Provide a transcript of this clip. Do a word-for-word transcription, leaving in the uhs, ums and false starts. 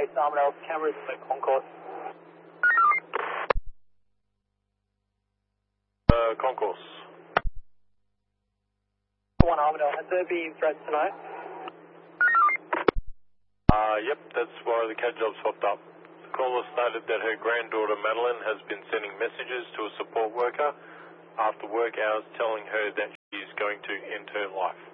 base Armadale cameras in the concourse. Uh, concourse. One Armadale, has there been threats tonight? Uh, yep, that's why the CAD job's popped up. The caller stated that her granddaughter Madeline has been sending messages to a support worker after work hours telling her that she is going to end her life.